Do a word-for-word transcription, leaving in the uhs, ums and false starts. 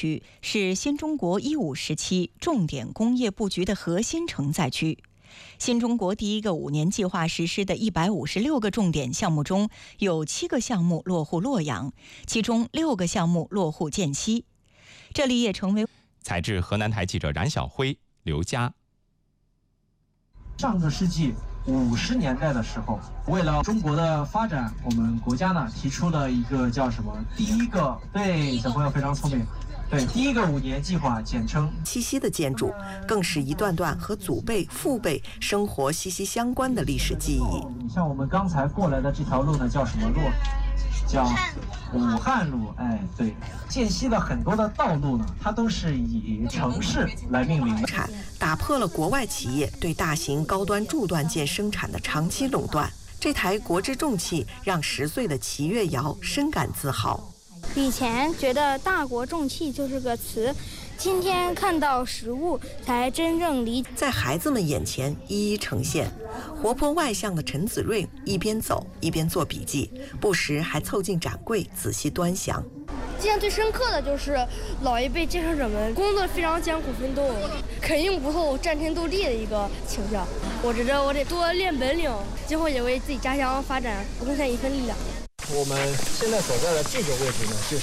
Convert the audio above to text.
区是新中国一五时期重点工业布局的核心承载区。新中国第一个五年计划实施的一百五十六个重点项目中，有七个项目落户洛阳，其中六个项目落户涧西。这里也成为。 采制河南台记者冉晓辉、刘佳。 上个世纪五十年代的时候，为了中国的发展，我们国家呢提出了一个叫什么？第一个，对，小朋友非常聪明。对，第一个五年计划，简称。 栖息的建筑，更是一段段和祖辈、父辈生活息息相关的历史记忆。 你像我们刚才过来的这条路呢，叫什么路？叫武汉路。哎，对，涧西的很多的道路呢，它都是以城市来命名的。 打破了国外企业对大型高端铸锻件生产的长期垄断。这台国之重器让十岁的齐月瑶深感自豪。 以前觉得大国重器就是个词，今天看到实物才真正理解。 在孩子们眼前一一呈现。活泼外向的陈子睿一边走一边做笔记，不时还凑近展柜仔细端详。 印象最深刻的就是老一辈建设者们工作非常艰苦奋斗，肯硬不后战天斗地的一个形象。我觉得我得多练本领，今后也为自己家乡发展贡献一份力量。 我们现在所在的这个位置呢，就是